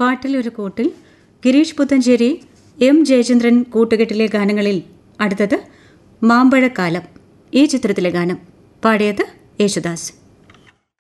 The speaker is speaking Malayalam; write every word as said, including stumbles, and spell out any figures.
പാട്ടിലൊരു കൂട്ടിൽ ഗിരീഷ് പുത്തഞ്ചേരി എം ജയചന്ദ്രൻ കൂട്ടുകെട്ടിലെ ഗാനങ്ങളിൽ അടുത്തത് മാമ്പഴക്കാലം. ഈ ചിത്രത്തിലെ ഗാനം പാടിയത് യേശുദാസ്.